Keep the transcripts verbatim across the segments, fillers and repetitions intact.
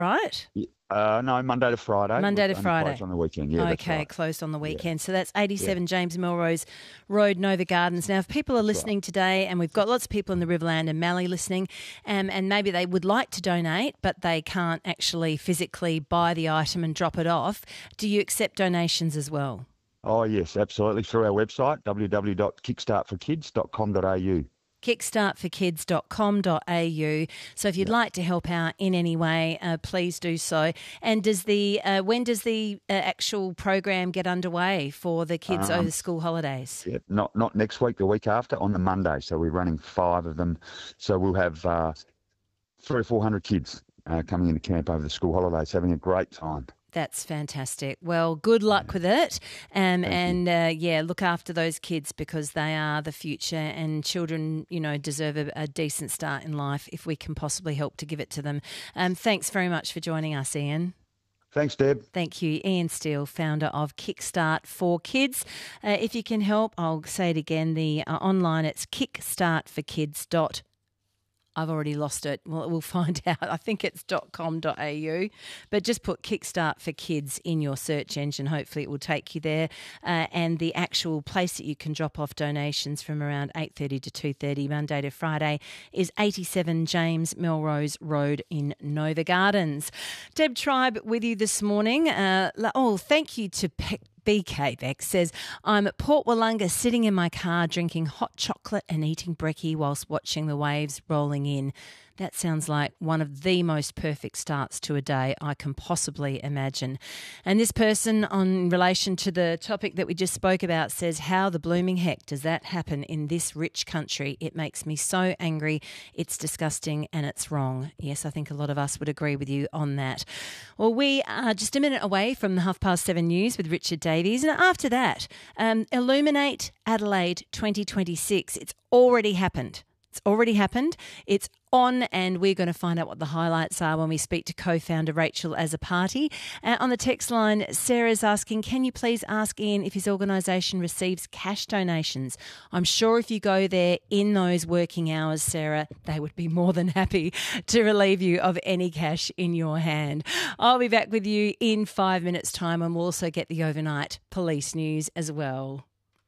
right? Uh, no, Monday to Friday. Monday to Only Friday. Closed on the weekend. Yeah, that's okay, right. closed on the weekend. Yeah. So that's eighty-seven Yeah. James Melrose Road, Nova Gardens. Now, if people are listening right. today, and we've got lots of people in the Riverland and Mallee listening, um, and maybe they would like to donate, but they can't actually physically buy the item and drop it off, do you accept donations as well? Oh, yes, absolutely. Through our website, w w w dot kickstart for kids dot com dot a u. kickstart for kids dot com dot a u. So if you'd Yep. like to help out in any way, uh, please do so. And does the uh, when does the uh, actual program get underway for the kids Um, over the school holidays? Yeah, not not next week, the week after, on the Monday. So we're running five of them. So we'll have uh, three or four hundred kids uh, coming into camp over the school holidays, having a great time. That's fantastic. Well, good luck with it. Um, and, uh, yeah, look after those kids because they are the future, and children, you know, deserve a, a decent start in life if we can possibly help to give it to them. Um, thanks very much for joining us, Ian. Thanks, Deb. Thank you. Ian Steele, founder of Kickstart for Kids. Uh, if you can help, I'll say it again, the uh, online, it's kickstart for kids dot com. I've already lost it. Well, we'll find out. I think it's .com.au. But just put Kickstart for Kids in your search engine. Hopefully it will take you there. Uh, and the actual place that you can drop off donations from around eight thirty to two thirty, Monday to Friday, is eighty-seven James Melrose Road in Nova Gardens. Deb Tribe with you this morning. Uh, oh, thank you to Pe- B K Beck says, I'm at Port Wollonga sitting in my car drinking hot chocolate and eating brekkie whilst watching the waves rolling in. That sounds like one of the most perfect starts to a day I can possibly imagine. And this person, on relation to the topic that we just spoke about, says, how the blooming heck does that happen in this rich country? It makes me so angry. It's disgusting and it's wrong. Yes, I think a lot of us would agree with you on that. Well, we are just a minute away from the half past seven news with Richard Davies. And after that, um, Illuminate Adelaide twenty twenty-six. It's already happened. It's already happened. It's on, and we're going to find out what the highlights are when we speak to co-founder Rachel Azzopardi. Uh, on the text line, Sarah's asking, can you please ask Ian if his organisation receives cash donations? I'm sure if you go there in those working hours, Sarah, they would be more than happy to relieve you of any cash in your hand. I'll be back with you in five minutes' time, and we'll also get the overnight police news as well.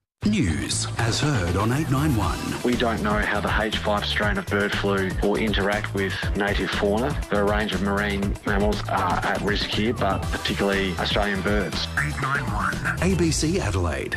News as heard on eight nine one. We don't know how the H five strain of bird flu will interact with native fauna. There are a range of marine mammals are at risk here, but particularly Australian birds. eight nine one. A B C Adelaide.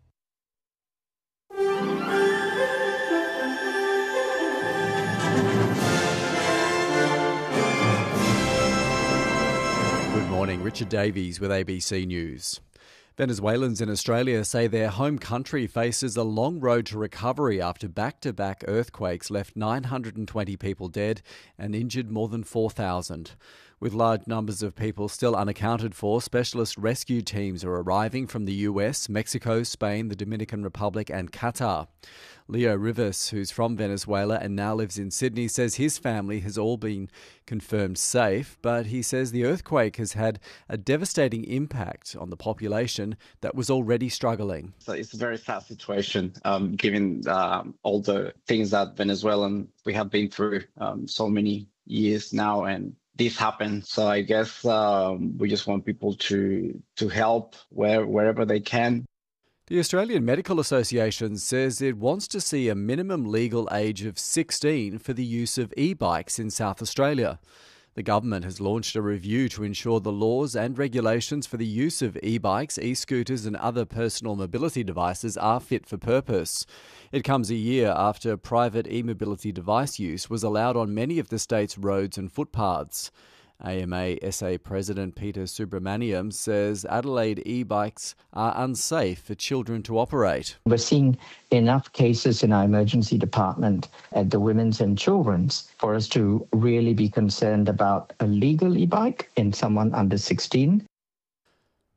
Good morning, Richard Davies with A B C News. Venezuelans in Australia say their home country faces a long road to recovery after back-to-back earthquakes left nine hundred twenty people dead and injured more than four thousand. With large numbers of people still unaccounted for, specialist rescue teams are arriving from the U S, Mexico, Spain, the Dominican Republic and Qatar. Leo Rivas, who's from Venezuela and now lives in Sydney, says his family has all been confirmed safe, but he says the earthquake has had a devastating impact on the population that was already struggling. So it's a very sad situation, um, given um, all the things that Venezuelan we have been through um, so many years now, and this happened. So I guess um, we just want people to to help where wherever they can. The Australian Medical Association says it wants to see a minimum legal age of sixteen for the use of e-bikes in South Australia. The government has launched a review to ensure the laws and regulations for the use of e-bikes, e-scooters and other personal mobility devices are fit for purpose. It comes a year after private e-mobility device use was allowed on many of the state's roads and footpaths. A M A S A President Peter Subramaniam says Adelaide e-bikes are unsafe for children to operate. We're seeing enough cases in our emergency department at the Women's and Children's for us to really be concerned about a legal e-bike in someone under sixteen.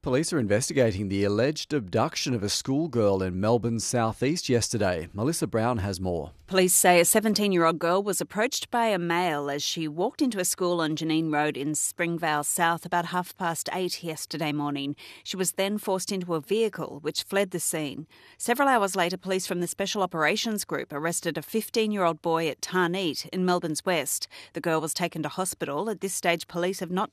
Police are investigating the alleged abduction of a schoolgirl in Melbourne's southeast yesterday. Melissa Brown has more. Police say a seventeen-year-old girl was approached by a male as she walked into a school on Janine Road in Springvale South about half past eight yesterday morning. She was then forced into a vehicle which fled the scene. Several hours later, police from the Special Operations Group arrested a fifteen-year-old boy at Tarneet in Melbourne's west. The girl was taken to hospital. At this stage, police have not